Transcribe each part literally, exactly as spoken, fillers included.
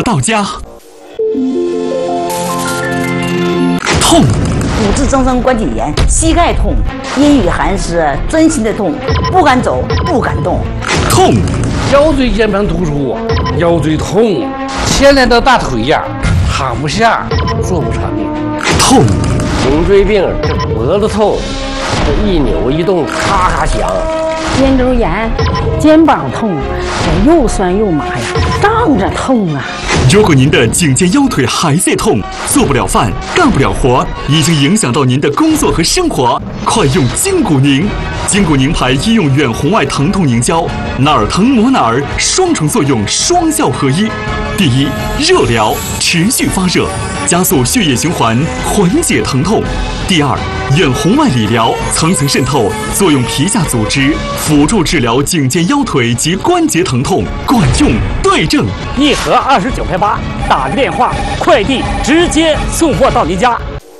到家。痛， 骨质增生关节炎，膝盖痛，阴雨寒湿，钻心的痛，不敢走，不敢动。 痛， 腰椎间盘突出，腰椎痛，牵连到大腿呀，躺不下，坐不长。 痛， 颈椎病，这脖子痛，这一扭一动咔咔响。 肩周炎，肩膀痛，这又酸又麻呀，胀着痛啊。 如果您的颈肩腰腿还在痛，做不了饭，干不了活，已经影响到您的工作和生活，快用筋骨宁。筋骨宁牌医用远红外疼痛凝胶，哪儿疼抹哪儿，双重作用，双效合一。第一，热疗，持续发热，加速血液循环，缓解疼痛。第二，远红外理疗，层层渗透，作用皮下组织，辅助治疗颈肩腰腿及关节疼痛，管用对症。 一盒二十九块八，打个电话，快递直接送货到您家。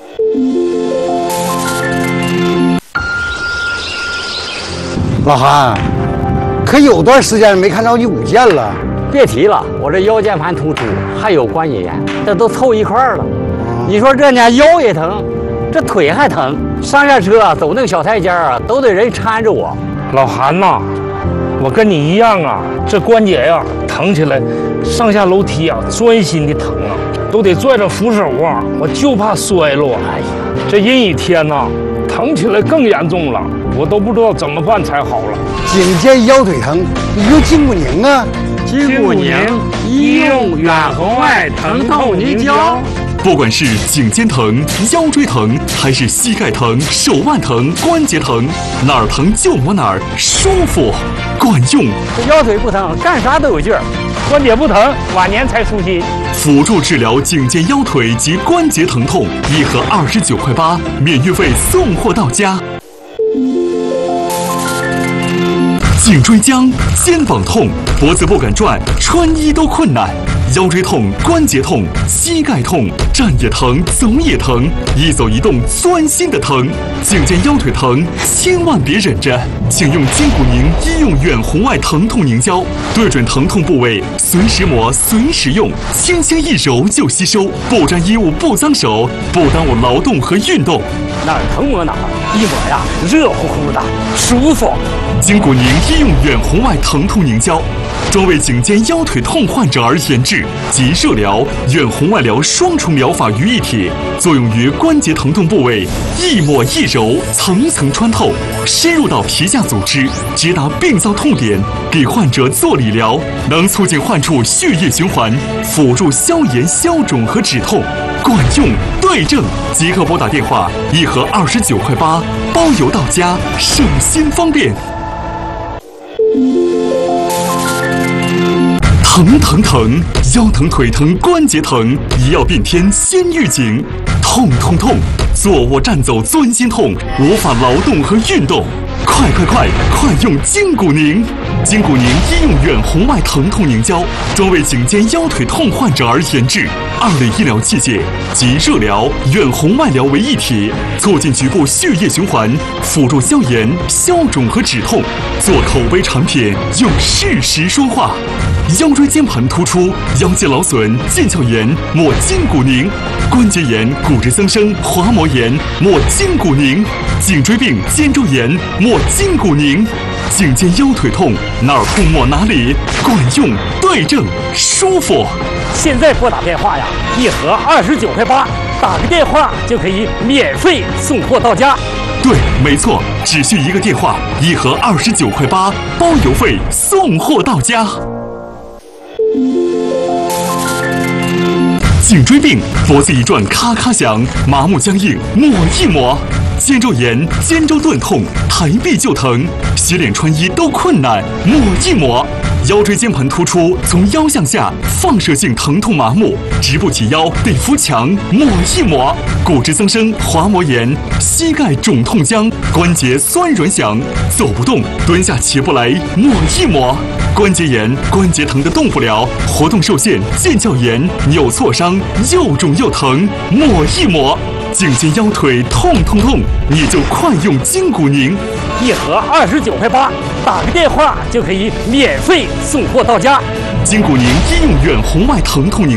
老韩，可有段时间没看着你舞剑了。 别提了，我这腰间盘突出，还有关节炎，这都凑一块儿了。你说这呢，腰也疼，这腿还疼，上下车走那个小台阶啊，都得人搀着我。 老韩呐，我跟你一样啊，这关节呀疼起来，上下楼梯啊钻心的疼啊，都得拽着扶手啊，我就怕摔落。哎呀，这阴雨天呐，疼起来更严重了，我都不知道怎么办才好了。 颈肩腰腿疼，你用筋骨宁啊。 筋骨宁医用远红外疼痛凝胶。 不管是颈肩疼、腰椎疼，还是膝盖疼、手腕疼、关节疼，哪儿疼就抹哪儿，舒服，管用。 这腰腿不疼，干啥都有劲儿；关节不疼，晚年才舒心。 辅助治疗颈肩腰腿及关节疼痛，一盒二十九块八，免运费送货到家。颈椎僵、肩膀痛、脖子不敢转，穿衣都困难；腰椎痛、关节痛、膝盖痛，站也疼，走也疼，一走一动钻心的疼。颈肩腰腿疼，千万别忍着，请用筋骨宁医用远红外疼痛凝胶，对准疼痛部位，随时抹，随时用，轻轻一揉就吸收，不沾衣物，不脏手，不耽误劳动和运动。 哪儿疼抹哪儿，一抹呀，热乎乎的，舒服。 筋骨宁医用远红外疼痛凝胶，专为颈肩腰腿痛患者而研制，集热疗、远红外疗双重疗法于一体，作用于关节疼痛部位，一抹一揉，层层穿透，深入到皮下组织，直达病灶痛点，给患者做理疗，能促进患处血液循环，辅助消炎、消肿和止痛，管用对症。即刻拨打电话，一盒二十九块八，包邮到家，省心方便。疼疼疼，腰疼腿疼关节疼，一药变天先预警。痛痛痛，坐卧站走钻心痛，无法劳动和运动。快快快，快用筋骨宁！筋骨宁医用远红外疼痛凝胶，专为颈肩腰腿痛患者而研制，二类医疗器械集热疗、远红外疗为一体，促进局部血液循环，辅助消炎、消肿和止痛。做口碑产品，用事实说话。腰椎间盘突出、腰肌劳损、腱鞘炎，抹筋骨宁；关节炎、骨质增生、滑膜炎，抹筋骨宁；颈椎病、肩周炎，抹筋骨宁；颈肩腰腿痛，哪儿痛抹哪里，管用对症，舒服。 现在拨打电话呀，一盒二十九块八，打个电话就可以免费送货到家。 对，没错，只需一个电话，一盒二十九块八，包邮费送货到家。颈椎病，脖子一转咔咔响，麻木僵硬，抹一抹；肩周炎、肩周钝痛，抬臂就疼，洗脸穿衣都困难，抹一抹；腰椎间盘突出，从腰向下，放射性疼痛麻木，直不起腰，得扶墙，抹一抹；骨质增生、滑膜炎，膝盖肿痛僵，关节酸软响，走不动，蹲下起不来，抹一抹；关节炎、关节疼得动不了，活动受限，腱鞘炎，扭挫伤，又肿又疼，抹一抹；颈肩腰腿痛痛痛，你就快用筋骨宁， 一盒二十九块八，打个电话就可以免费送货到家。 筋骨宁医用远红外疼痛宁。